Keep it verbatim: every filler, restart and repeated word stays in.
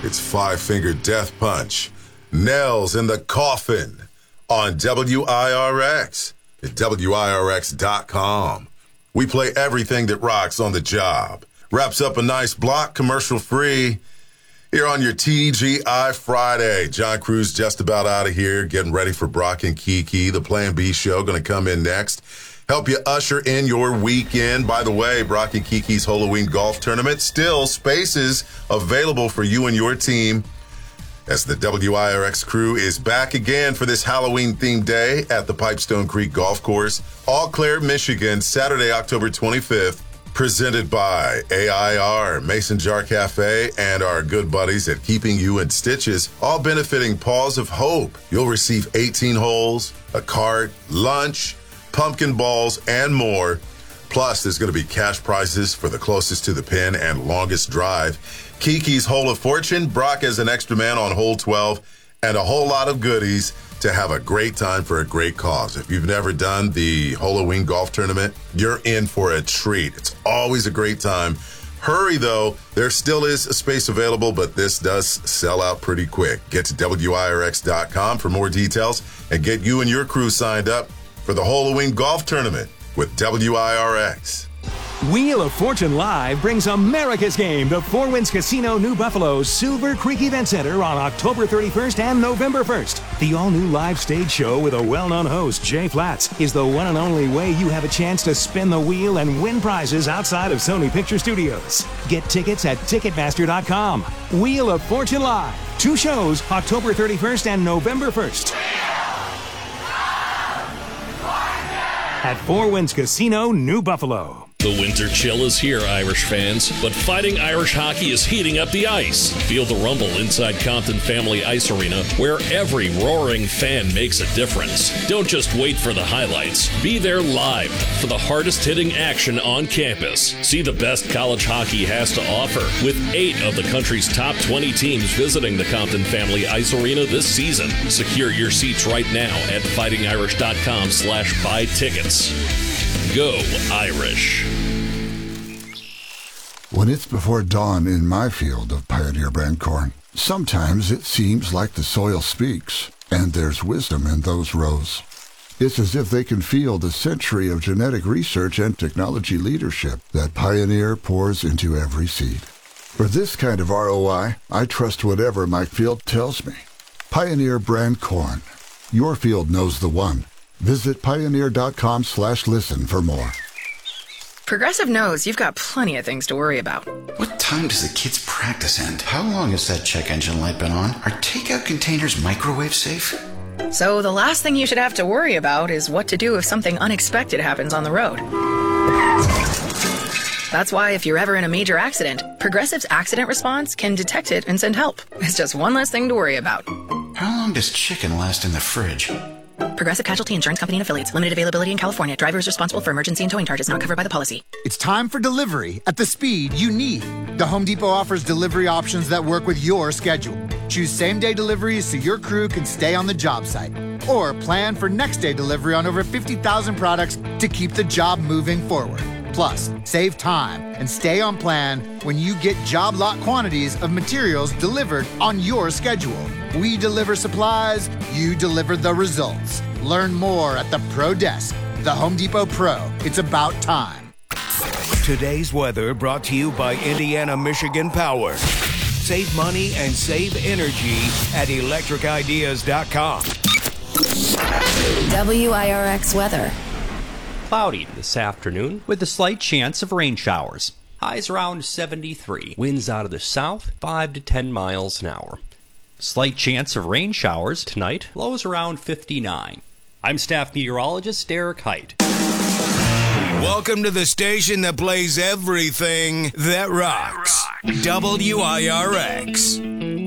It's Five Finger Death Punch. Nails in the Coffin on W I R X at W I R X dot com. We play everything that rocks on the job. Wraps up a nice block, commercial free, here on your T G I Friday. John Cruz just about out of here, getting ready for Brock and Kiki. The Plan B show going to come in next. Help you usher in your weekend. By the way, Brock and Kiki's Halloween golf tournament, still spaces available for you and your team as the W I R X crew is back again for this Halloween-themed day at the Pipestone Creek Golf Course, Eau Claire, Michigan, Saturday, October twenty-fifth, presented by A I R, Mason Jar Cafe, and our good buddies at Keeping You in Stitches, all benefiting Paws of Hope. You'll receive eighteen holes, a cart, lunch, pumpkin balls, and more. Plus, there's going to be cash prizes for the closest to the pin and longest drive. Kiki's Hole of Fortune, Brock as an extra man on hole twelve, and a whole lot of goodies to have a great time for a great cause. If you've never done the Halloween golf tournament, you're in for a treat. It's always a great time. Hurry, though. There still is a space available, but this does sell out pretty quick. Get to W I R X dot com for more details and get you and your crew signed up for the Halloween golf tournament with W I R X. Wheel of Fortune Live brings America's Game to Four Winds Casino New Buffalo's Silver Creek Event Center on October thirty-first and November first. The all-new live stage show with a well-known host, Jay Flats, is the one and only way you have a chance to spin the wheel and win prizes outside of Sony Picture Studios. Get tickets at Ticketmaster dot com. Wheel of Fortune Live. Two shows, October thirty-first and November first. At Four Winds Casino, New Buffalo. The winter chill is here, Irish fans, but Fighting Irish Hockey is heating up the ice. Feel the rumble inside Compton Family Ice Arena, where every roaring fan makes a difference. Don't just wait for the highlights. Be there live for the hardest-hitting action on campus. See the best college hockey has to offer, with eight of the country's top twenty teams visiting the Compton Family Ice Arena this season. Secure your seats right now at fighting irish dot com slash buy tickets. Go Irish. When it's before dawn in my field of Pioneer brand corn, sometimes it seems like the soil speaks, and there's wisdom in those rows. It's as if they can feel the century of genetic research and technology leadership that Pioneer pours into every seed. For this kind of R O I, I trust whatever my field tells me. Pioneer brand corn. Your field knows the one. Visit pioneer dot com slash listen for more. Progressive knows you've got plenty of things to worry about. What time does the kids' practice end? How long has that check engine light been on? Are takeout containers microwave safe? So the last thing you should have to worry about is what to do if something unexpected happens on the road. That's why if you're ever in a major accident, Progressive's accident response can detect it and send help. It's just one less thing to worry about. How long does chicken last in the fridge? Progressive Casualty Insurance Company and Affiliates. Limited availability in California. Driver is responsible for emergency and towing charges not covered by the policy. It's time for delivery at the speed you need. The Home Depot offers delivery options that work with your schedule. Choose same-day deliveries so your crew can stay on the job site. Or plan for next-day delivery on over fifty thousand products to keep the job moving forward. Plus, save time and stay on plan when you get job lot quantities of materials delivered on your schedule. We deliver supplies, you deliver the results. Learn more at the Pro Desk. The Home Depot Pro. It's about time. Today's weather brought to you by Indiana Michigan Power. Save money and save energy at electric ideas dot com. W I R X weather. Cloudy this afternoon with a slight chance of rain showers. Highs around seventy-three. Winds out of the south, five to ten miles an hour. Slight chance of rain showers tonight. Lows around fifty-nine. I'm staff meteorologist Derek Height. Welcome to the station that plays everything that rocks. W I R X.